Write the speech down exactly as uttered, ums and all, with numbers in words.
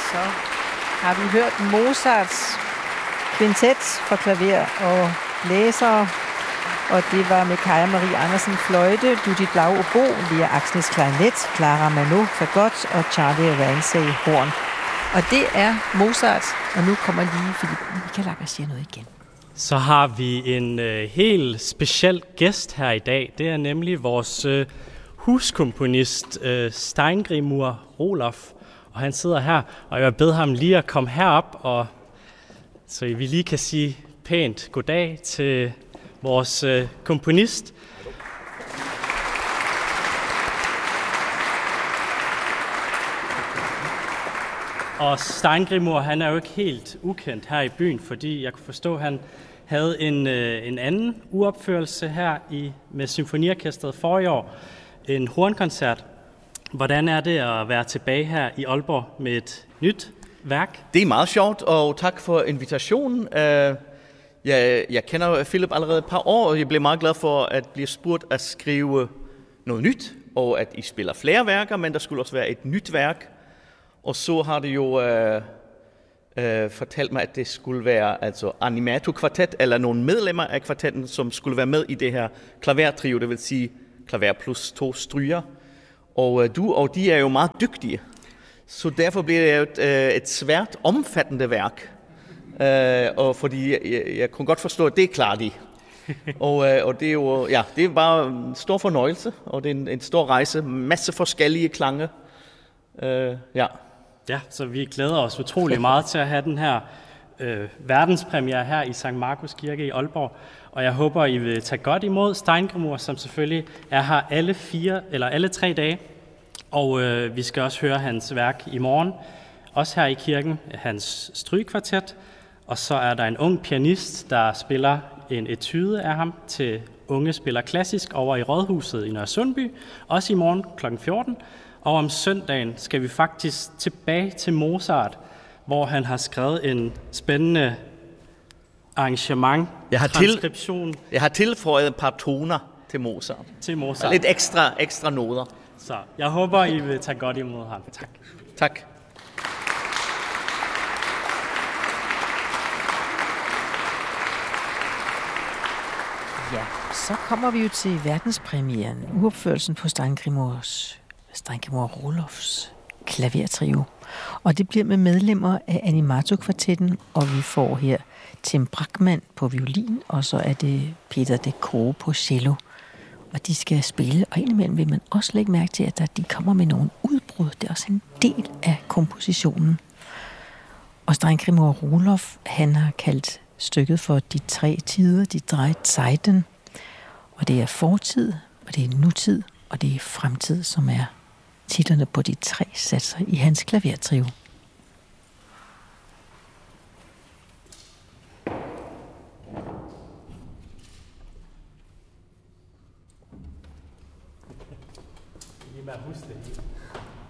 Så har vi hørt Mozarts kvintet for klaver og blæsere, og det var med Kaja Marie Andersen fløjte, Judith Blau obo, Lea Aksnes klarinet, Clara Manot fagot og Charlie Ramsay horn. Og det er Mozart, og nu kommer lige Philip Michalak og siger noget igen. Så har vi en øh, helt speciel gæst her i dag. Det er nemlig vores øh, huskomponist øh, Steingrimur Rohloff. Og han sidder her, og jeg vil bede ham lige at komme herop, og så vi lige kan sige pænt goddag til vores øh, komponist. Og Steingrimur, han er jo ikke helt ukendt her i byen, fordi jeg kunne forstå, at han havde en, øh, en anden uopførelse her i, med symfoniorkestret forrige år, en hornkoncert. Hvordan er det at være tilbage her i Aalborg med et nyt værk? Det er meget sjovt, og tak for invitationen. Jeg, jeg kender Philip allerede et par år, og jeg blev meget glad for at blive spurgt at skrive noget nyt, og at I spiller flere værker, men der skulle også være et nyt værk. Og så har det jo øh, øh, fortalt mig, at det skulle være altså animato-kvartet, eller nogle medlemmer af kvartetten, som skulle være med i det her klavertrio, det vil sige klaver plus to stryger. Og øh, du og de er jo meget dygtige, så derfor bliver det jo et, øh, et svært omfattende værk. Øh, og fordi jeg, jeg kunne godt forstå, at det klarer de. og, øh, og det er jo ja, det er bare en stor fornøjelse, og det er en, en stor rejse, masse forskellige klange. Øh, ja. Ja, så vi glæder os utrolig meget til at have den her øh, verdenspremiere her i Sankt Markus Kirke i Aalborg. Og jeg håber, I vil tage godt imod Steingrimur, som selvfølgelig er her alle fire eller alle tre dage. Og øh, vi skal også høre hans værk i morgen, også her i kirken, hans strygekvartet. Og så er der en ung pianist, der spiller en etude af ham til unge spiller klassisk over i Rådhuset i Nørresundby, også i morgen klokken fjorten. Og om søndagen skal vi faktisk tilbage til Mozart, hvor han har skrevet en spændende arrangement, jeg har transkription. Til, jeg har tilføjet et par toner til Mozart. Til Mozart. Lidt ekstra, ekstra noder. Så jeg håber, I vil tage godt imod ham. Tak. Tak. Ja, så kommer vi jo til verdenspremieren, uopførelsen på Steingrimurs Steingrimur Rohloffs klavertrio. Og det bliver med medlemmer af Animato-kvartetten, og vi får her Tim Brachmann på violin, og så er det Peter de Croo på cello. Og de skal spille, og indimellem vil man også lægge mærke til, at de kommer med nogle udbrud. Det er også en del af kompositionen. Og Steingrimur Rohloff, han har kaldt stykket for de tre tider, de drei Zeiten. Og det er fortid, og det er nutid, og det er fremtid, som er titlerne på de tre satser i hans klavertrio. Lige med at huske det.